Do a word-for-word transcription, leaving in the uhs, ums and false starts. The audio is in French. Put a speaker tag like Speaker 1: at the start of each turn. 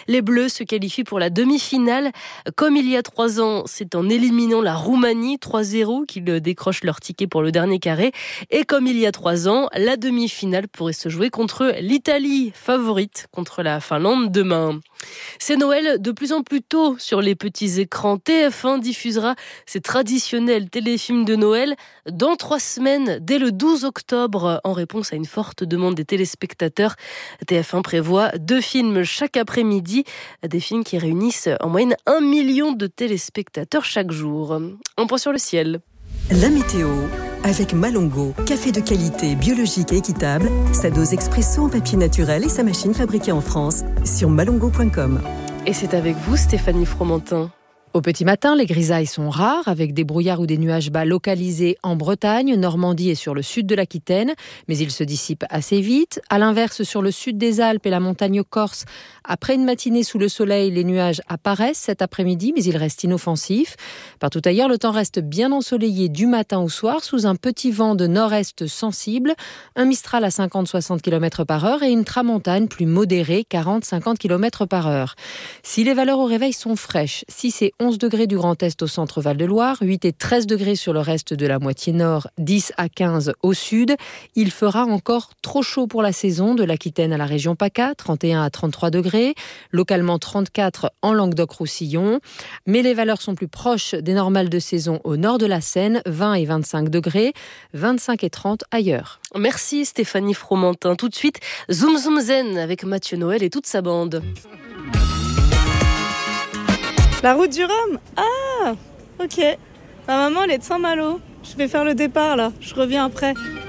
Speaker 1: Les Bleus se qualifient pour la demi-finale. Comme il y a trois ans, c'est en éliminant la Roumanie trois zéro qu'ils décrochent leur ticket pour le dernier carré. Et comme il y a trois ans, la demi-finale pourrait se jouer contre l'Italie, favorite contre la Finlande demain. C'est Noël de plus en plus tôt sur les petits écrans. T F un diffusera ses traditionnels téléfilms de Noël dans trois semaines, dès le douze octobre, en réponse à une forte demande des téléspectateurs. T F un prévoit deux films chaque après-midi, des films qui réunissent en moyenne un million de téléspectateurs chaque jour. Un point sur le ciel.
Speaker 2: La météo avec Malongo, café de qualité, biologique et équitable, sa dose expresso en papier naturel et sa machine fabriquée en France sur malongo point com.
Speaker 1: Et c'est avec vous Stéphanie Fromentin.
Speaker 3: Au petit matin, les grisailles sont rares, avec des brouillards ou des nuages bas localisés en Bretagne, Normandie et sur le sud de l'Aquitaine, mais ils se dissipent assez vite. À l'inverse, sur le sud des Alpes et la montagne corse, après une matinée sous le soleil, les nuages apparaissent cet après-midi, mais ils restent inoffensifs. Partout ailleurs, le temps reste bien ensoleillé du matin au soir, sous un petit vent de nord-est sensible, un mistral à cinquante à soixante kilomètres par heure et une tramontane plus modérée, quarante à cinquante kilomètres par heure. Si les valeurs au réveil sont fraîches, six et onze degrés du Grand Est au centre Val-de-Loire, huit et treize degrés sur le reste de la moitié nord, dix à quinze au sud. Il fera encore trop chaud pour la saison, de l'Aquitaine à la région PACA, trente et un à trente-trois degrés, localement trente-quatre en Languedoc-Roussillon. Mais les valeurs sont plus proches des normales de saison au nord de la Seine, vingt et vingt-cinq degrés, vingt-cinq et trente ailleurs.
Speaker 1: Merci Stéphanie Fromentin. Tout de suite, Zoom Zoom Zen avec Mathieu Noël et toute sa bande.
Speaker 4: La route du Rhum ? Ah, ok. Ma maman, elle est de Saint-Malo. Je vais faire le départ, là. Je reviens après.